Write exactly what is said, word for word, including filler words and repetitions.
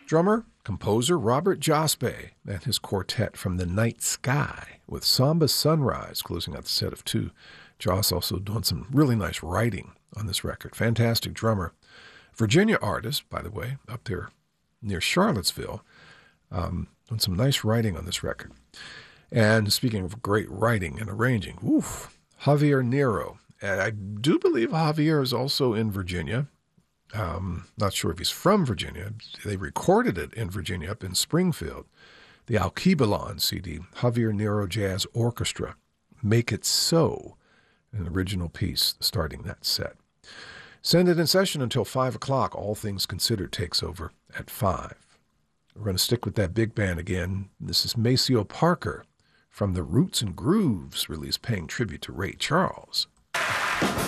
Drummer, composer Robert Jospe and his quartet from the Night Sky with Samba Sunrise closing out the set of two. Joss also doing some really nice writing on this record. Fantastic drummer. Virginia artist, by the way, up there near Charlottesville, um, doing some nice writing on this record. And speaking of great writing and arranging, oof, Javier Nero. And I do believe Javier is also in Virginia. Um, not sure if he's from Virginia. They recorded it in Virginia up in Springfield. The Alkebulan C D, Javier Nero Jazz Orchestra, Make It So, an original piece starting that set. Send it in session until five o'clock. All Things Considered takes over at five. We're going to stick with that big band again. This is Maceo Parker from the Roots and Grooves release paying tribute to Ray Charles.